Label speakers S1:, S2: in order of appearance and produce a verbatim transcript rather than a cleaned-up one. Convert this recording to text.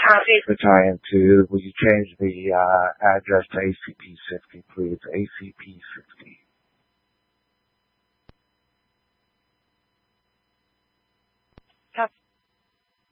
S1: Battalion two, will you change the uh, address to A C P sixty, please? A C P sixty.